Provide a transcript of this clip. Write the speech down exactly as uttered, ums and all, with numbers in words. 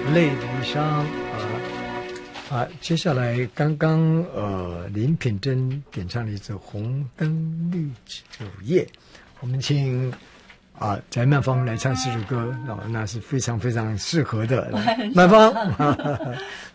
泪离殇啊啊！接下来刚刚呃林品珍点唱了一首《红灯绿酒夜》，我们请啊翟曼芳来唱这首歌，哦，那是非常非常适合的。曼芳。